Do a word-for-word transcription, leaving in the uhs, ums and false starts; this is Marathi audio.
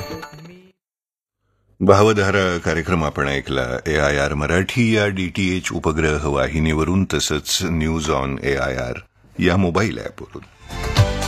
भावधारा कार्यक्रम आपण ऐकला ए आय आर मराठी या डीटीएच उपग्रह वाहिनीवरून, तसंच news on A I R या मोबाईल ॲपवरून.